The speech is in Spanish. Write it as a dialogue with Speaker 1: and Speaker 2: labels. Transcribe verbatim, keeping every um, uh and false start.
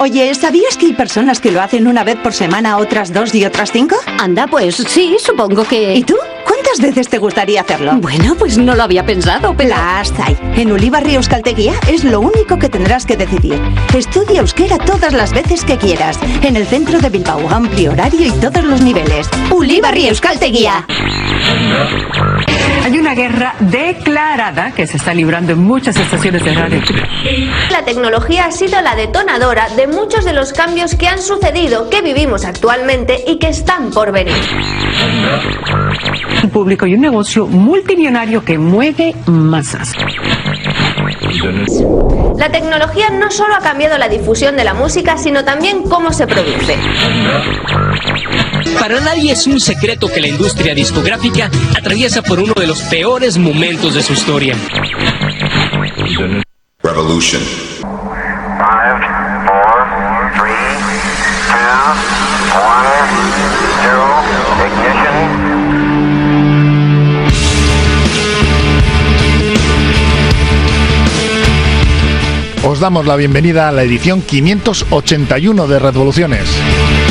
Speaker 1: Oye, ¿sabías que hay personas que lo hacen una vez por semana, otras dos y otras cinco?
Speaker 2: Anda, pues sí, supongo que...
Speaker 1: ¿Y tú? ¿Cuántas veces te gustaría hacerlo?
Speaker 2: Bueno, pues no lo había pensado, pero...
Speaker 1: Las hay. En Ulibarri Euskaltegia es lo único que tendrás que decidir. Estudia euskera todas las veces que quieras. En el centro de Bilbao, amplio horario y todos los niveles. Ulibarri Euskaltegia.
Speaker 3: Hay una guerra declarada que se está librando en muchas estaciones de radio.
Speaker 4: La tecnología ha sido la detonadora de muchos de los cambios que han sucedido, que vivimos actualmente y que están por venir.
Speaker 3: Un público y un negocio multimillonario que mueve masas.
Speaker 4: La tecnología no solo ha cambiado la difusión de la música, sino también cómo se produce.
Speaker 5: Para nadie es un secreto que la industria discográfica atraviesa por uno de los peores momentos de su historia.
Speaker 6: Revolution.
Speaker 7: Five, four, three, two, one, zero, ignition.
Speaker 8: Os damos la bienvenida a la edición quinientos ochenta y uno de Revoluciones.